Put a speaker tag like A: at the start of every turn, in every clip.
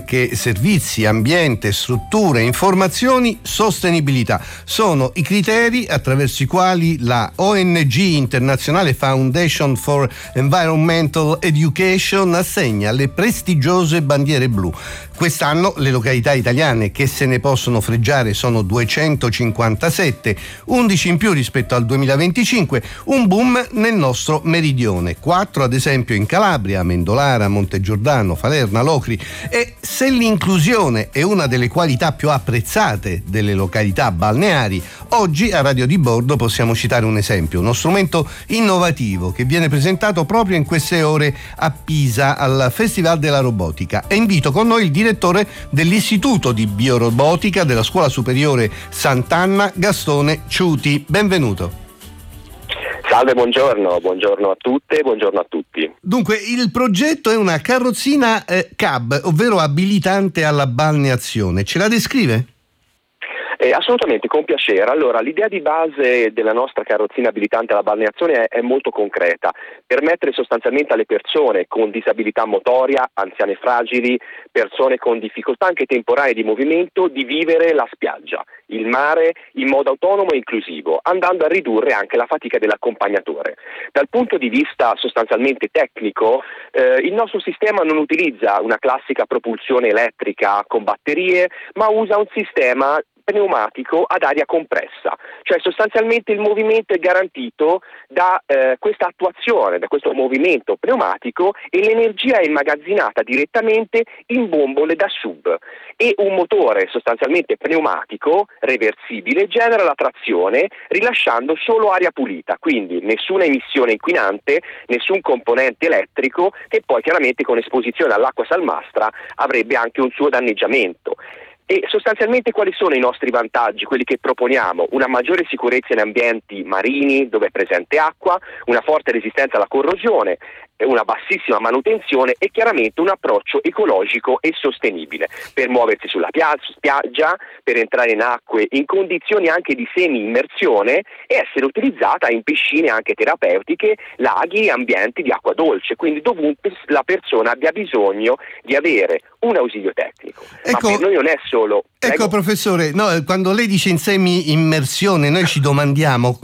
A: anche servizi, ambiente, strutture, informazioni, sostenibilità. Sono i criteri attraverso i quali la ONG internazionale Foundation for Environmental Education assegna le prestigiose bandiere blu. Quest'anno le località italiane che se ne possono fregiare sono 257, 11 in più rispetto al 2025, un boom nel nostro meridione, 4 ad esempio in Calabria, Mendolara, Montegiordano, Falerna, Locri. E se l'inclusione è una delle qualità più apprezzate delle località balneari, oggi a Radio di Bordo possiamo citare un esempio, uno strumento innovativo che viene presentato proprio in queste ore a Pisa al Festival della Robotica. E invito con noi il direttore dell'Istituto di Biorobotica della Scuola Superiore Sant'Anna, Gastone Ciuti. Benvenuto.
B: Salve, buongiorno a tutte, buongiorno a tutti.
A: Dunque, il progetto è una carrozzina cab, ovvero abilitante alla balneazione. Ce la descrive?
B: Assolutamente, con piacere. Allora, l'idea di base della nostra carrozzina abilitante alla balneazione è molto concreta: permettere sostanzialmente alle persone con disabilità motoria, anziane fragili, persone con difficoltà anche temporanee di movimento di vivere la spiaggia, il mare in modo autonomo e inclusivo, andando a ridurre anche la fatica dell'accompagnatore. Dal punto di vista sostanzialmente tecnico, il nostro sistema non utilizza una classica propulsione elettrica con batterie, ma usa un sistema pneumatico ad aria compressa, cioè sostanzialmente il movimento è garantito da questa attuazione, da questo movimento pneumatico, e l'energia è immagazzinata direttamente in bombole da sub, e un motore sostanzialmente pneumatico reversibile genera la trazione rilasciando solo aria pulita, quindi nessuna emissione inquinante, nessun componente elettrico, che poi chiaramente con esposizione all'acqua salmastra avrebbe anche un suo danneggiamento. E sostanzialmente quali sono i nostri vantaggi, quelli che proponiamo? Una maggiore sicurezza in ambienti marini dove è presente acqua, una forte resistenza alla corrosione, una bassissima manutenzione e chiaramente un approccio ecologico e sostenibile per muoversi sulla spiaggia, per entrare in acque in condizioni anche di semi-immersione e essere utilizzata in piscine anche terapeutiche, laghi e ambienti di acqua dolce, quindi dovunque la persona abbia bisogno di avere un ausilio tecnico.
A: Ecco,
B: ma per noi non è solo...
A: Ecco professore, no, quando lei dice in semi-immersione noi ci domandiamo,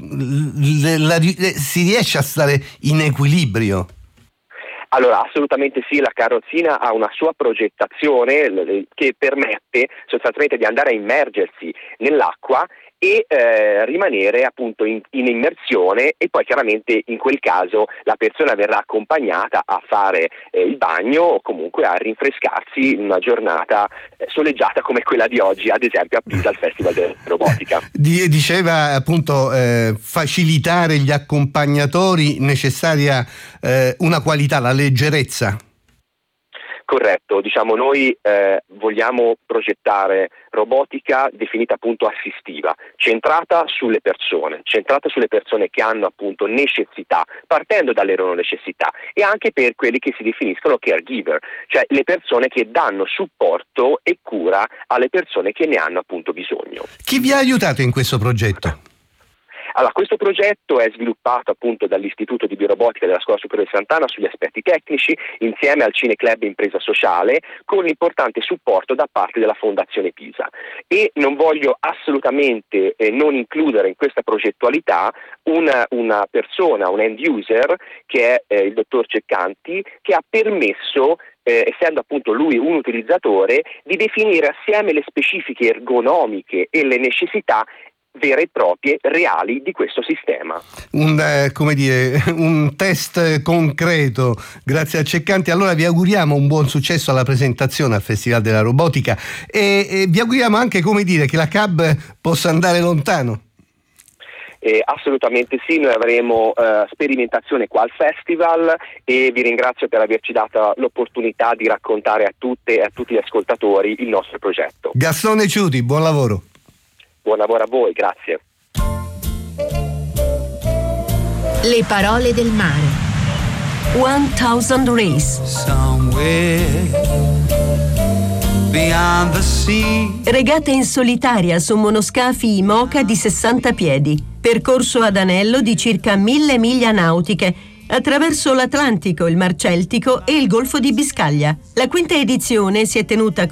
A: si riesce a stare in equilibrio?
B: Allora, assolutamente sì, la carrozzina ha una sua progettazione che permette sostanzialmente di andare a immergersi nell'acqua e rimanere appunto in immersione, e poi chiaramente in quel caso la persona verrà accompagnata a fare il bagno o comunque a rinfrescarsi in una giornata soleggiata come quella di oggi, ad esempio a Pisa al Festival della Robotica.
A: Diceva appunto facilitare gli accompagnatori, necessaria una qualità, la leggerezza.
B: Corretto, diciamo noi vogliamo progettare robotica definita appunto assistiva, centrata sulle persone che hanno appunto necessità, partendo dalle loro necessità, e anche per quelli che si definiscono caregiver, cioè le persone che danno supporto e cura alle persone che ne hanno appunto bisogno. Chi
A: vi ha aiutato in questo progetto?
B: Allora, questo progetto è sviluppato appunto dall'Istituto di Biorobotica della Scuola Superiore Sant'Anna sugli aspetti tecnici, insieme al Cineclub Impresa Sociale, con l'importante supporto da parte della Fondazione Pisa. E non voglio assolutamente non includere in questa progettualità una persona, un end user, che è il dottor Ceccanti, che ha permesso, essendo appunto lui un utilizzatore, di definire assieme le specifiche ergonomiche e le necessità vere e proprie, reali di questo sistema.
A: Un test concreto, grazie a Ceccanti. Allora vi auguriamo un buon successo alla presentazione al Festival della Robotica e vi auguriamo anche, che la CAB possa andare lontano.
B: Assolutamente sì, noi avremo sperimentazione qua al festival e vi ringrazio per averci dato l'opportunità di raccontare a tutte e a tutti gli ascoltatori il nostro progetto.
A: Gastone Ciuti, buon lavoro.
B: Buon lavoro a voi, grazie.
C: Le parole del mare. 1000 Rays. Regate in solitaria su monoscafi IMOCA di 60 piedi. Percorso ad anello di circa 1000 miglia nautiche attraverso l'Atlantico, il Mar Celtico e il Golfo di Biscaglia. La quinta edizione si è tenuta